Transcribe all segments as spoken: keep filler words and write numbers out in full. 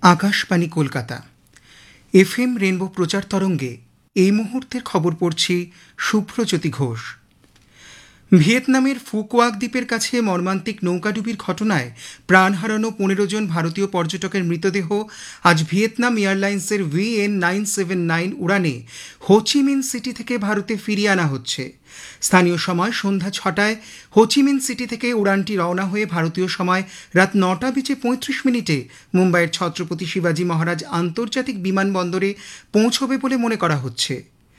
Akashvani Kolkata F M rainbow প্রচার তরঙ্গে এই মুহূর্তের খবর পড়ছি শুভ্রজ্যোতি ঘোষ। ভিয়েতনামের ফুকুয়াক দ্বীপের কাছে মর্মান্তিক নৌকাডুবির ঘটনায় প্রাণ হারানো পনেরো জন ভারতীয় পর্যটকের মৃতদেহ আজ ভিয়েতনাম এয়ারলাইন্সের V N nine seven nine উড়ানে Ho Chi Minh city থেকে ভারতে ফিরিয়ে আনা হচ্ছে। স্থানীয় সময় সন্ধ্যা ছটায় হোচিমিন সিটি থেকে উড়ানটি রওনা হয়ে ভারতীয় সময় রাত নটা বেজে পঁয়ত্রিশ মিনিটে মুম্বাইয়ের ছত্রপতি শিবাজী মহারাজ আন্তর্জাতিক বিমানবন্দরে পৌঁছবে বলে মনে করা হচ্ছে।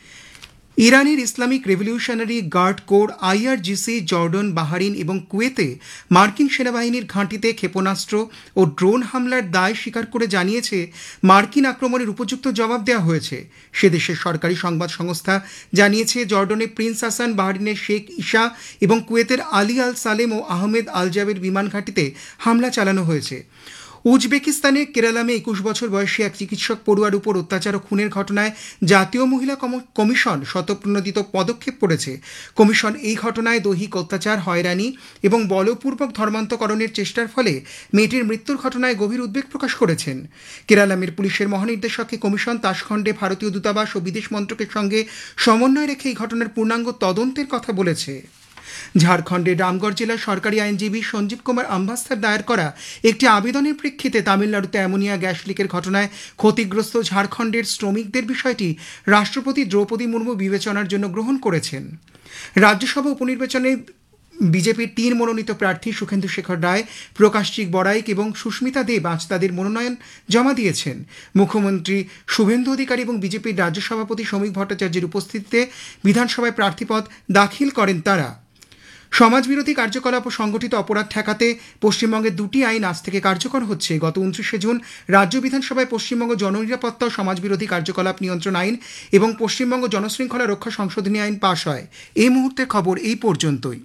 ইরানের Islamic revolutionary guard corps I R G C Jordan, Bahrain এবং কুয়েতে মার্কিন সেনাবাহিনীর ঘাঁটিতে ক্ষেপণাস্ত্র ও ড্রোন হামলার দায় স্বীকার করে জানিয়েছে মার্কিন আক্রমণের উপযুক্ত জবাব দেওয়া হয়েছে। সে দেশের সরকারি সংবাদ সংস্থা জানিয়েছে জর্ডনে প্রিন্স হাসান, বাহারিনের শেখ ইসা এবং কুয়েতের আলী আল সালেম ও আহমেদ আল জাবের বিমান ঘাঁটিতে হামলা চালানো হয়েছে। উজবেকিস্তানের কেরালামে একুশ বছর বয়সী এক চিকিৎসক পড়ুয়ার উপর অত্যাচার ও খুনের ঘটনায় জাতীয় মহিলা কমিশন স্বতঃপ্রণোদিত পদক্ষেপ করেছে। কমিশন এই ঘটনায় দৈহিক অত্যাচার, হয়রানি এবং বলপূর্বক ধর্মান্তকরণের চেষ্টার ফলে মেয়েটির মৃত্যুর ঘটনায় গভীর উদ্বেগ প্রকাশ করেছেন। কেরালামের পুলিশের মহানির্দেশককে কমিশন তাসখণ্ডে ভারতীয় দূতাবাস ও বিদেশ মন্ত্রকের সঙ্গে সমন্বয় রেখে এই ঘটনার পূর্ণাঙ্গ তদন্তের কথা বলেছে। ঝাড়খণ্ডের রামগড় জেলার সরকারি আইনজীবী সঞ্জীব কুমার আম্বাস্তার দায়ের করা একটি আবেদনের প্রেক্ষিতে তামিলনাড়ুতে অ্যামোনিয়া গ্যাস লিকের ঘটনায় ক্ষতিগ্রস্ত ঝাড়খণ্ডের শ্রমিকদের বিষয়টি রাষ্ট্রপতি দ্রৌপদী মুর্মু বিবেচনার জন্য গ্রহণ করেছেন। রাজ্যসভা উপনির্বাচনে বিজেপির তিন মনোনীত প্রার্থী সুখেন্দু শেখর রায়, প্রকাশচিক বড়াইক এবং সুস্মিতা দেব আজ তাদের মনোনয়ন জমা দিয়েছেন। মুখ্যমন্ত্রী শুভেন্দু অধিকারী এবং বিজেপির রাজ্য সভাপতি শ্রমিক ভট্টাচার্যের উপস্থিতিতে বিধানসভায় প্রার্থীপদ দাখিল করেন তারা। সমাজবিরোধী কার্যকলাপ ও সংগঠিত অপরাধ ঠেকাতে পশ্চিমবঙ্গের দুটি আইন আজ থেকে কার্যকর হচ্ছে। গত উনত্রিশে জুন রাজ্য বিধানসভায় পশ্চিমবঙ্গ জননিরাপত্তা ও সমাজবিরোধী কার্যকলাপ নিয়ন্ত্রণ আইন এবং পশ্চিমবঙ্গ জনশৃঙ্খলা রক্ষা সংশোধনী আইন পাশ হয়। এই মুহূর্তের খবর এই পর্যন্তই।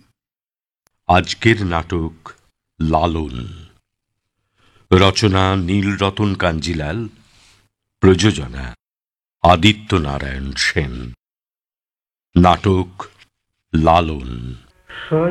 আজকের নাটক লালন, রচনা নীলরতন কাঞ্জিলাল, প্রযোজনা আদিত্য নারায়ণ সেন। নাটক লালন।